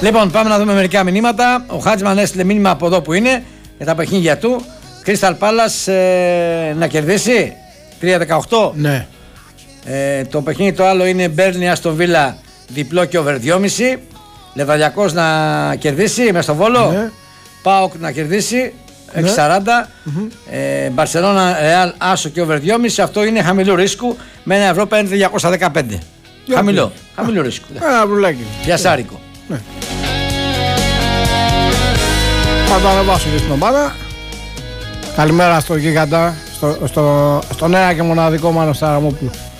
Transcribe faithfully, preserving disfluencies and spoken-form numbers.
Λοιπόν, πάμε να δούμε μερικά μηνύματα. Ο Χάτζημαν έστειλε μήνυμα από εδώ που είναι για τα παιχνίδια του. Crystal Palace ε, να κερδίσει τρία δεκαοκτώ. Ναι. Ε, το παιχνίδι το άλλο είναι Burnley Aston Villa διπλό και over δυόμισι. Λεβαδιακός να κερδίσει μέσα στο Βόλο. Ναι. ΠΑΟΚ να κερδίσει έξι σαράντα. Mm-hmm. ε, Barcelona Real Άσο και over δυόμισι. Αυτό είναι χαμηλού ρίσκου με ένα ευρώ παίρνετε διακόσια δεκαπέντε. Για Χαμηλό, πει. χαμηλό ρίσκου. Ένα βρουλάκι. Πιασάρικο. Ναι. Θα το ανεβάσω και στην ομάδα. Καλημέρα στο γίγαντα, στο, στο, στον ένα και μοναδικό Μάνο Σαραμόπουλο.